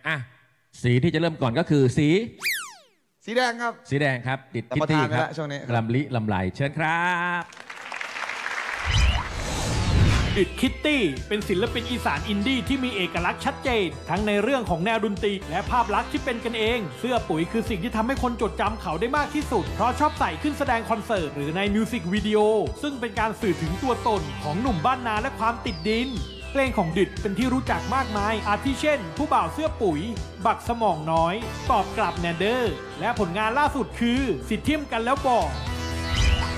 อ่ะสีที่จะเริ่มก่อนก็คือสีแดงครับสีแดงครับดิดรับคิตประตี้ทานไปคแล้รับวช่วงนี้ลำลิลำไหลเชิญครับดิดคิตตี้เป็นศิลปินอีสานอินดี้ที่มีเอกลักษณ์ชัดเจนทั้งในเรื่องของแนวดนตรีและภาพลักษณ์ที่เป็นกันเองเสื้อปุ๋ยคือสิ่งที่ทำให้คนจดจำเขาได้มากที่สุดเพราะชอบใส่ขึ้นแสดงคอนเสิร์ตหรือในมิวสิกวิดีโอซึ่งเป็นการสื่อถึงตัวตนของหนุ่มบ้านนาและความติดดินเพลงของดิดเป็นที่รู้จักมากมายอาทิเช่นผู้บ่าวเสื้อปุ๋ยบักสมองน้อยตอบกลับแนเดอร์และผลงานล่าสุดคือสิทธิมกันแล้วบอก